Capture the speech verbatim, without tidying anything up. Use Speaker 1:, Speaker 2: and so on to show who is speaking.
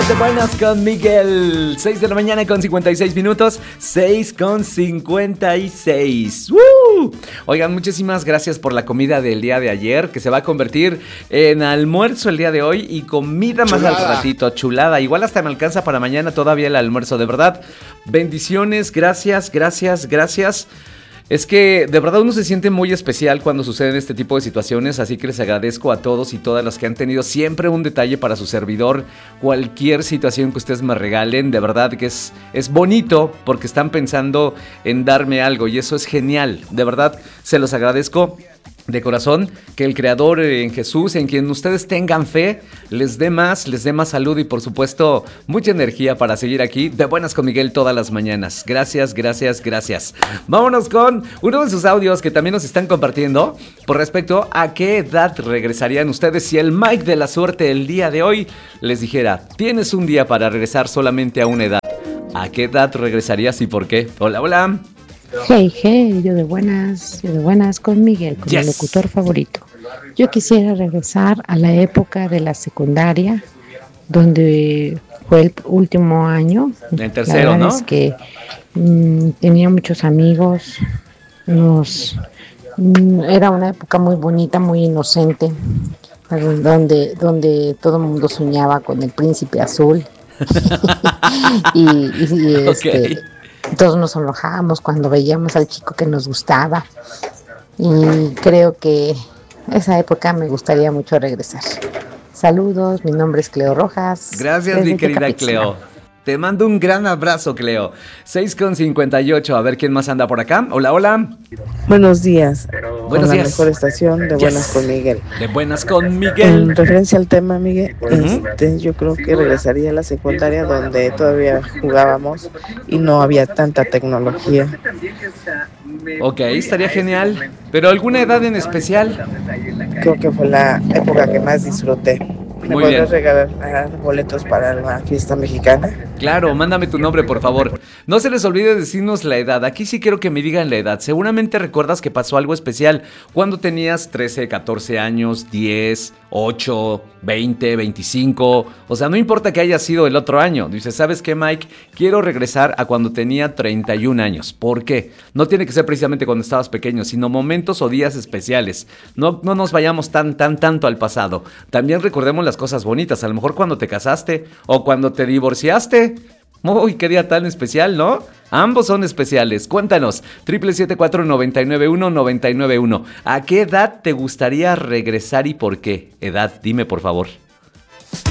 Speaker 1: Continuamos de buenas con Miguel. seis de la mañana con cincuenta y seis minutos. seis con cincuenta y seis. ¡Woo! Oigan, muchísimas gracias por la comida del día de ayer, que se va a convertir en almuerzo el día de hoy y comida más chulada. Al ratito. Chulada. Igual hasta me alcanza para mañana todavía el almuerzo. De verdad, bendiciones. Gracias, gracias, gracias. Es que de verdad uno se siente muy especial cuando suceden este tipo de situaciones, así que les agradezco a todos y todas las que han tenido siempre un detalle para su servidor. Cualquier situación que ustedes me regalen, de verdad que es, es bonito porque están pensando en darme algo y eso es genial. De verdad se los agradezco de corazón, que el Creador en Jesús, en quien ustedes tengan fe, les dé más, les dé más salud y por supuesto mucha energía para seguir aquí de buenas con Miguel todas las mañanas. Gracias, gracias, gracias. Vámonos con uno de sus audios que también nos están compartiendo por respecto a qué edad regresarían ustedes si el Mike de la suerte el día de hoy les dijera: tienes un día para regresar solamente a una edad. ¿A qué edad regresarías y por qué? Hola, hola.
Speaker 2: Hey, hey, yo de buenas, yo de buenas con Miguel, con yes. mi locutor favorito. Yo quisiera regresar a la época de la secundaria, donde fue el último año.
Speaker 1: El tercero,
Speaker 2: la verdad
Speaker 1: ¿no?
Speaker 2: Es que mmm, tenía muchos amigos, nos, mmm, era una época muy bonita, muy inocente, donde, donde todo el mundo soñaba con el príncipe azul. y, y, y este... Okay. Todos nos enojábamos cuando veíamos al chico que nos gustaba y creo que esa época me gustaría mucho regresar. Saludos, mi nombre es Cleo Rojas.
Speaker 1: Gracias, mi querida Tecapixtla. Cleo. Te mando un gran abrazo, Cleo. seis con cincuenta y ocho, a ver quién más anda por acá. Hola, hola.
Speaker 3: Buenos días.
Speaker 1: Buenos
Speaker 3: con
Speaker 1: días.
Speaker 3: La mejor estación de yes. Buenas con Miguel.
Speaker 1: De buenas con Miguel.
Speaker 3: En referencia al tema, Miguel, uh-huh. este, yo creo que regresaría a la secundaria donde todavía jugábamos y no había tanta tecnología.
Speaker 1: Ok, estaría genial. ¿Pero alguna edad en especial?
Speaker 3: Creo que fue la época que más disfruté. ¿Me
Speaker 1: Muy
Speaker 3: podrías
Speaker 1: bien.
Speaker 3: regalar boletos para la fiesta mexicana?
Speaker 1: Claro, mándame tu nombre, por favor. No se les olvide decirnos la edad. Aquí sí quiero que me digan la edad. Seguramente recuerdas que pasó algo especial cuando tenías trece, catorce años, diez, ocho, veinte, veinticinco. O sea, no importa que haya sido el otro año. Dices, ¿sabes qué, Mike? Quiero regresar a cuando tenía treinta y un años. ¿Por qué? No tiene que ser precisamente cuando estabas pequeño, sino momentos o días especiales. No, no nos vayamos tan, tan, tanto al pasado. También recordemos las cosas bonitas. A lo mejor cuando te casaste o cuando te divorciaste. Uy, qué día tan especial, ¿no? Ambos son especiales. Cuéntanos, siete siete cuatro, nueve nueve uno, nueve nueve uno. ¿A qué edad te gustaría regresar y por qué? Edad, dime por favor.